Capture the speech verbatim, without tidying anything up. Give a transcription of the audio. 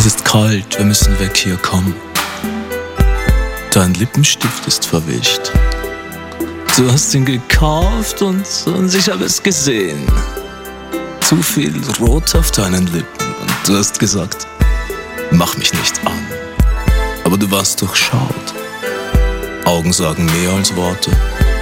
Es ist kalt, wir müssen weg hier, komm. Dein Lippenstift ist verwischt. Du hast ihn gekauft und, und ich habe es gesehen. Zu viel Rot auf deinen Lippen und du hast gesagt, mach mich nicht an. Aber du warst durchschaut. Augen sagen mehr als Worte.